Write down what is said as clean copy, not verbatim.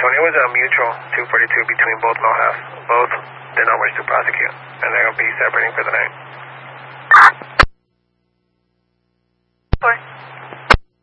Tony, it was a mutual 242 between both Mohawks. Both did not wish to prosecute, and they're going to be separating for the night.